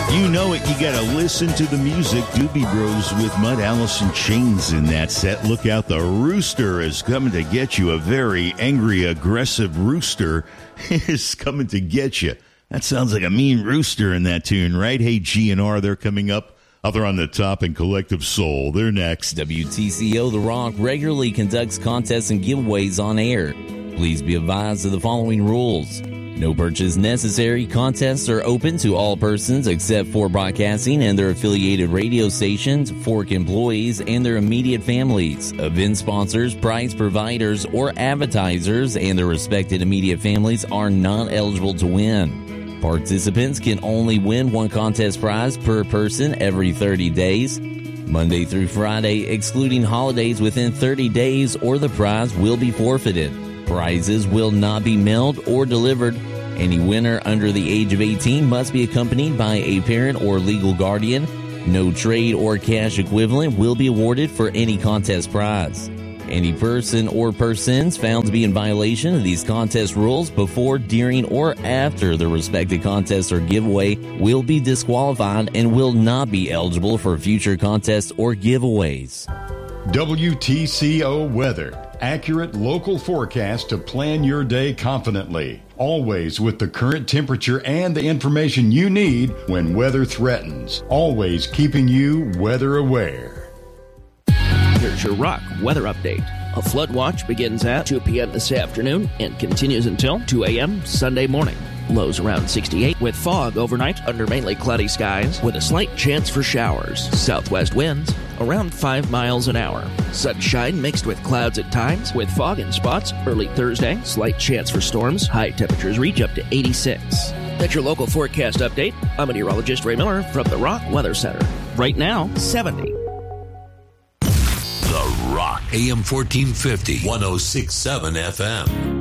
You know it. You got to listen to the music. Doobie Bros with Mud, Allison Chains in that set. Look out. The rooster is coming to get you. A very angry, aggressive rooster is coming to get you. That sounds like a mean rooster in that tune, right? Hey, GNR, they're coming up. Other on the top and Collective Soul. They're next. WTCO The Rock regularly conducts contests and giveaways on air. Please be advised of the following rules. No purchase necessary. Contests are open to all persons except for broadcasting and their affiliated radio stations, Fork employees, and their immediate families. Event sponsors, prize providers, or advertisers and their respected immediate families are not eligible to win. Participants can only win one contest prize per person every 30 days, Monday through Friday, excluding holidays within 30 days, or the prize will be forfeited. Prizes will not be mailed or delivered. Any winner under the age of 18 must be accompanied by a parent or legal guardian. No trade or cash equivalent will be awarded for any contest prize. Any person or persons found to be in violation of these contest rules before, during, or after the respective contest or giveaway will be disqualified and will not be eligible for future contests or giveaways. WTCO Weather. Accurate local forecast to plan your day confidently. Always with the current temperature and the information you need when weather threatens. Always keeping you weather aware. Here's your Rock weather update. A flood watch begins at 2 p.m. this afternoon and continues until 2 a.m. Sunday morning. Lows around 68 with fog overnight under mainly cloudy skies with a slight chance for showers. Southwest winds around 5 miles an hour. Sunshine mixed with clouds at times with fog in spots early Thursday. Slight chance for storms. High temperatures reach up to 86. That's your local forecast update. I'm meteorologist Ray Miller from the Rock Weather Center. Right now, 70. The Rock, AM 1450, 106.7 FM.